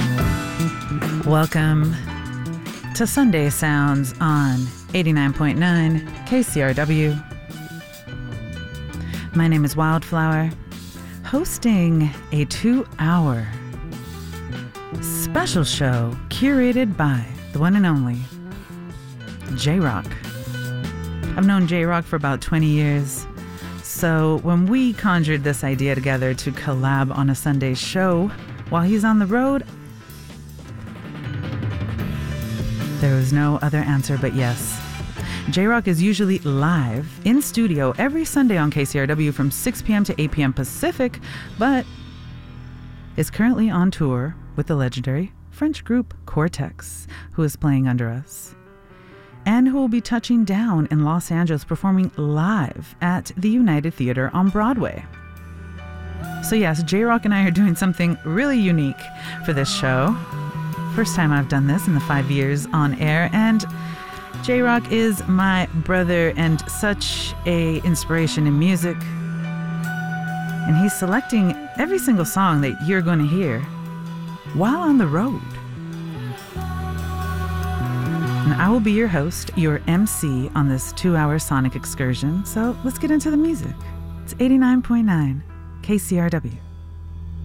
Welcome to Sunday Sounds on 89.9 KCRW. My name is Wildflower, hosting a 2-hour special show curated by the one and only J-Rock. I've known J-Rock for about 20 years, so when we conjured this idea together to collab on a Sunday show while he's on the road, there was no other answer but yes. J-Rock is usually live in studio every Sunday on KCRW from 6 p.m. to 8 p.m. Pacific, but is currently on tour with the legendary French group Cortex, who is playing under us, and who will be touching down in Los Angeles performing live at the United Theater on Broadway. So yes, J-Rock and I are doing something really unique for this show. First time I've done this in the 5 years on air, and J-Rock is my brother and such a inspiration in music. And he's selecting every single song that you're going to hear while on the road. And I will be your host, your MC on this 2-hour sonic excursion. So let's get into the music. It's 89.9 KCRW.